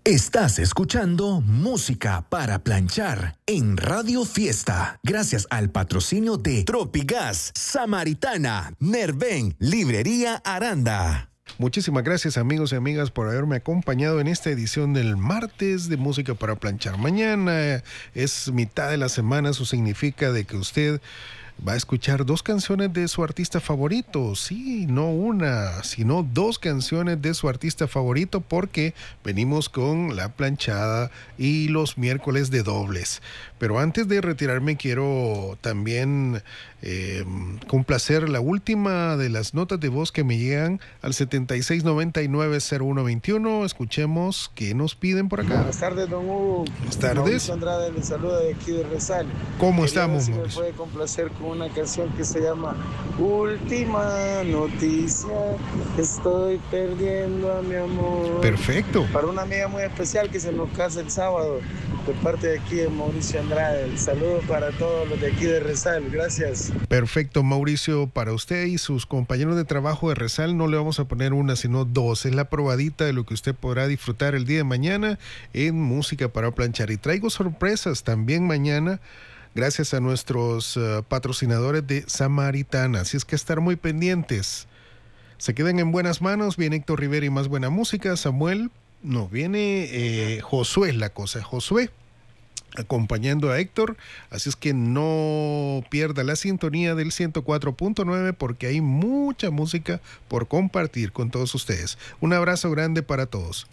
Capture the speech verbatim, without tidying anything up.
Estás escuchando Música para Planchar en Radio Fiesta, gracias al patrocinio de Tropigas, Samaritana, Nerven, Librería Aranda. Muchísimas gracias, amigos y amigas, por haberme acompañado en esta edición del martes de Música para Planchar. Mañana es mitad de la semana, eso significa de que usted va a escuchar dos canciones de su artista favorito. Sí, no una, sino dos canciones de su artista favorito, porque venimos con la planchada y los miércoles de dobles. Pero antes de retirarme, quiero también eh, complacer la última de las notas de voz que me llegan al setenta y seis noventa y nueve cero uno veintiuno. Escuchemos qué nos piden por acá. Buenas tardes, don Hugo. Buenas tardes. Mauricio Andrade le saluda de aquí de Rezal. ¿Cómo Quería estamos, ver si Mauricio? me puede complacer con una canción que se llama Última Noticia. Estoy perdiendo a mi amor. Perfecto. Para una amiga muy especial que se nos casa el sábado, de parte de aquí de Mauricio Andrade. El saludo para todos los de aquí de Rezal. Gracias. Perfecto, Mauricio, para usted y sus compañeros de trabajo de Rezal no le vamos a poner una, sino dos. Es la probadita de lo que usted podrá disfrutar el día de mañana en Música para Planchar. Y traigo sorpresas también mañana, gracias a nuestros uh, patrocinadores de Samaritana. Así es que estar muy pendientes. Se quedan en buenas manos. Viene Héctor Rivera y más buena música. Samuel, no, viene eh, Josué, la cosa. Josué acompañando a Héctor, así es que no pierda la sintonía del ciento cuatro punto nueve, porque hay mucha música por compartir con todos ustedes. Un abrazo grande para todos.